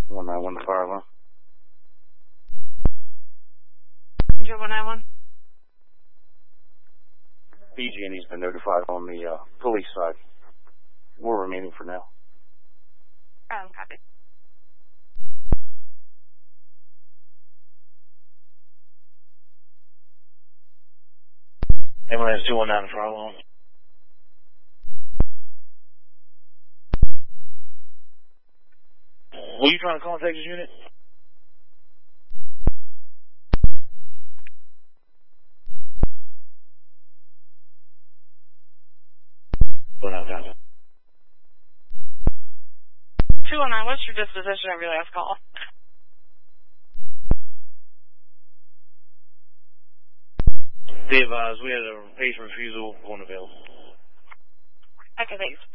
191 the fire alarm. Joe 191. PG&E's been notified on the police side. We're remaining for now. Copy. Ambulance 219 fire alarm. Were you trying to contact this unit? What out there? 219, what's your disposition of your last call? Be advised, we had a patient refusal on available. Okay, thanks.